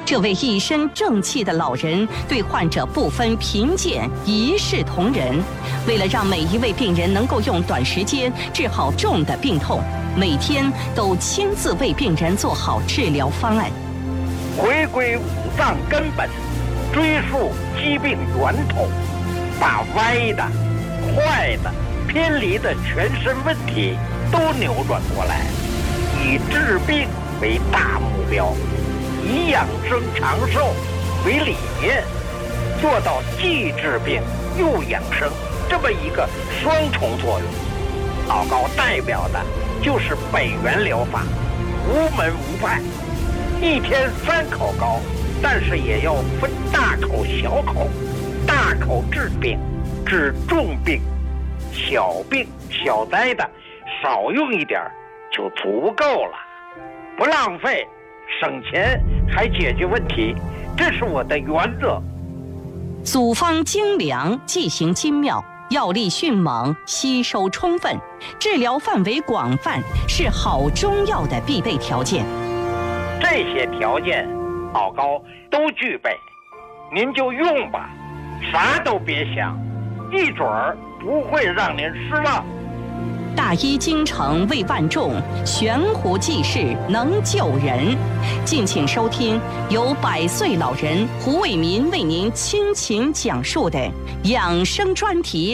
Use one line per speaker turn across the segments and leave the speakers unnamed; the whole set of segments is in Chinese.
这位一身正气的老人对患者不分贫贱，一视同仁。为了让每一位病人能够用短时间治好重的病痛，每天都亲自为病人做好治疗方案。
回归五脏根本，追溯疾病源头，把歪的、坏的、偏离的全身问题都扭转过来，以治病为大目标，以养生长寿为理念，做到既治病又养生这么一个双重作用。老高代表的就是本源疗法，无门无派，一天3口高，但是也要分大口小口，大口治病，治重病，小病小灾的少用一点就足够了，不浪费，省钱还解决问题，这是我的原则。
组方精良，剂型精妙，药力迅猛，吸收充分，治疗范围广泛，是好中药的必备条件。
这些条件老高都具备，您就用吧，啥都别想，一准儿不会让您失望。
大医精诚为万众，悬壶济世能救人。敬请收听由100岁老人胡伟民为您倾情讲述的养生专题。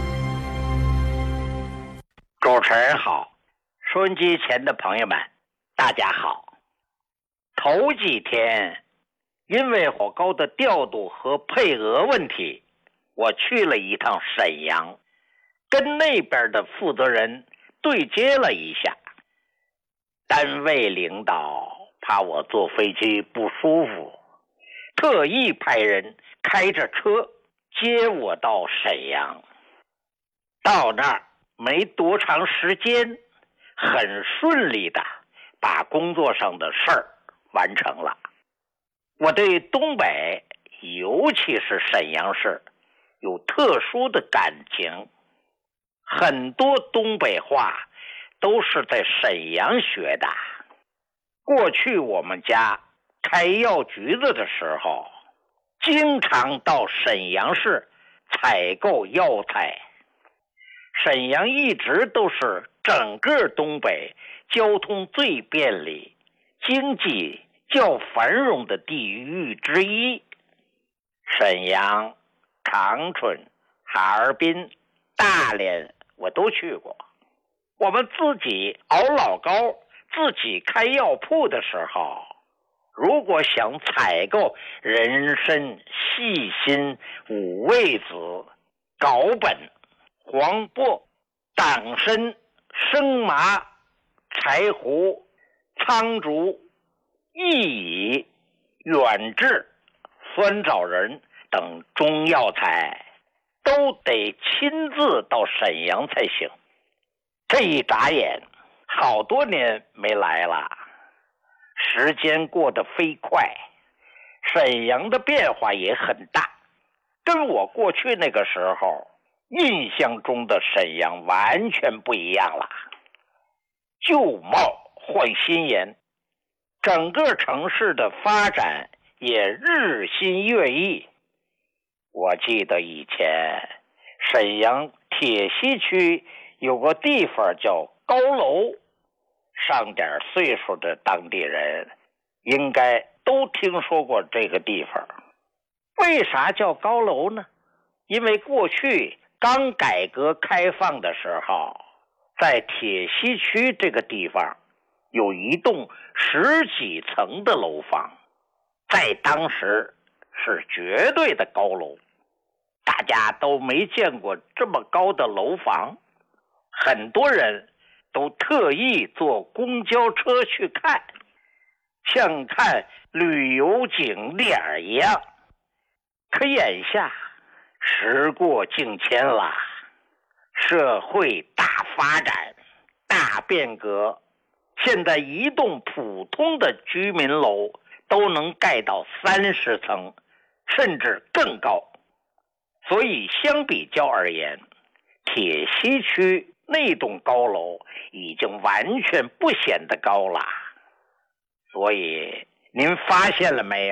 主持人好，收音机前的朋友们大家好。头几天因为火高的调度和配额问题，我去了一趟沈阳，跟那边的负责人对接了一下。单位领导怕我坐飞机不舒服，特意派人开着车接我到沈阳。到那儿没多长时间，很顺利的把工作上的事儿完成了。我对东北，尤其是沈阳市，有特殊的感情。很多东北话都是在沈阳学的。过去我们家开药局子的时候，经常到沈阳市采购药材。沈阳一直都是整个东北交通最便利、经济较繁荣的地域之一。沈阳、长春、哈尔滨、大连我都去过。我们自己熬老高，自己开药铺的时候，如果想采购人参、细辛、五味子、藁本、黄柏、党参、生麻、柴胡、苍竹、薏苡、远志、酸枣仁等中药材，都得亲自到沈阳才行。这一眨眼，好多年没来了，时间过得飞快，沈阳的变化也很大，跟我过去那个时候印象中的沈阳完全不一样了。旧貌换新颜，整个城市的发展也日新月异。我记得以前沈阳铁西区有个地方叫高楼，上点岁数的当地人应该都听说过这个地方。为啥叫高楼呢？因为过去刚改革开放的时候，在铁西区这个地方有一栋10几层的楼房，在当时是绝对的高楼，大家都没见过这么高的楼房，很多人都特意坐公交车去看，像看旅游景点一样。可眼下时过境迁了，社会大发展、大变革，现在一栋普通的居民楼都能盖到30层，甚至更高。所以相比较而言，铁西区那栋高楼已经完全不显得高了。所以您发现了没有？